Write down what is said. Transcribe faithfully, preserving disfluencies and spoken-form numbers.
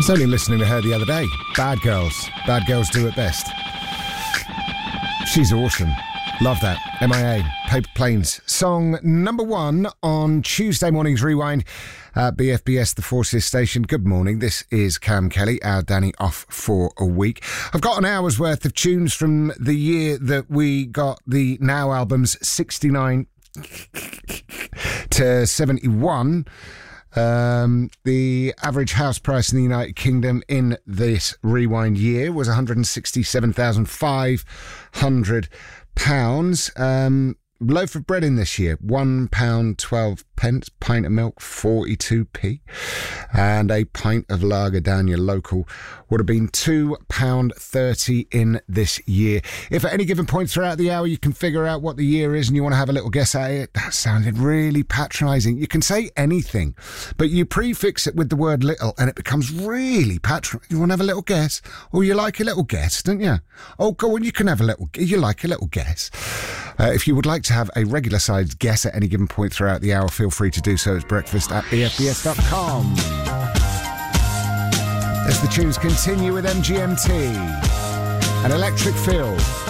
was only listening to her the other day. Bad Girls. Bad Girls Do It Best. She's awesome. Love that. M I A, Paper Planes. Song number one on Tuesday morning's Rewind at B F B S, the Forces station. Good morning. This is Cam Kelly, our Danny off for a week. I've got an hour's worth of tunes from the year that we got the Now albums, sixty-nine to seventy-one. Um, the average house price in the United Kingdom in this Rewind year was one hundred sixty-seven thousand five hundred pounds. Um, loaf of bread in this year, one pound twelve pence. Pint of milk, forty-two p. And a pint of lager down your local would have been two pounds thirty in this year. If at any given point throughout the hour you can figure out what the year is and you want to have a little guess at it, that sounded really patronising. You can say anything, but you prefix it with the word little and it becomes really patronising. You want to have a little guess? Oh, you like a little guess, don't you? Oh, go on, you can have a little, you like a little guess. Uh, if you would like to have a regular sized guess at any given point throughout the hour, feel free to do so. It's breakfast at b f b s dot com. As the tunes continue with M G M T and Electric Feel.